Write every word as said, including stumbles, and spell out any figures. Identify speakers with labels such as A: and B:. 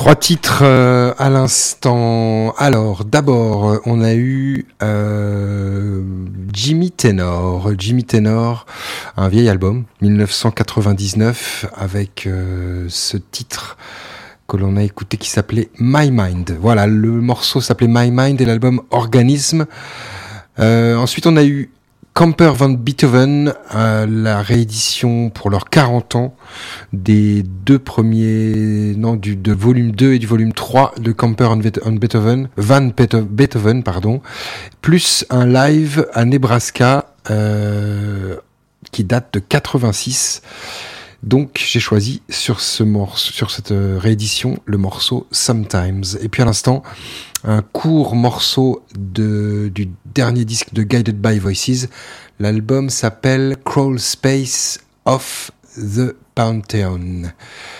A: Trois titres euh, à l'instant. Alors, d'abord, on a eu euh, Jimmy Tenor. Jimmy Tenor, un vieil album, dix-neuf cent quatre-vingt-dix-neuf, avec euh, ce titre que l'on a écouté qui s'appelait My Mind. Voilà, le morceau s'appelait My Mind et l'album Organisme. Euh, ensuite, on a eu Camper van Beethoven, euh, la réédition pour leurs quarante ans des deux premiers, non, du, de volume deux et du volume trois de Camper on Beethoven, Van Beethoven, pardon, plus un live à Nebraska, euh, qui date de quatre-vingt-six. Donc, j'ai choisi sur ce morceau, sur cette réédition, le morceau Sometimes. Et puis à l'instant, un court morceau de, du dernier disque de Guided by Voices. L'album s'appelle Crawl Space of the Pantheon.